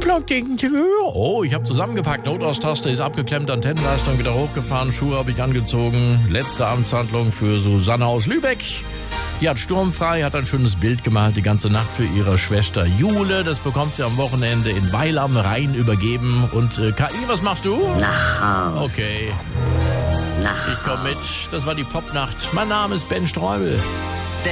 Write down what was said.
Oh, ich habe zusammengepackt. Notaus-Taste ist abgeklemmt, Antennenleistung wieder hochgefahren, Schuhe habe ich angezogen. Letzte Amtshandlung für Susanne aus Lübeck. Die hat sturmfrei, hat ein schönes Bild gemalt, die ganze Nacht für ihre Schwester Jule. Das bekommt sie am Wochenende in Weil am Rhein übergeben. Und KI, was machst du? Nach Haus. Okay, Nach ich komme mit. Das war die Popnacht. Mein Name ist Ben Streubel.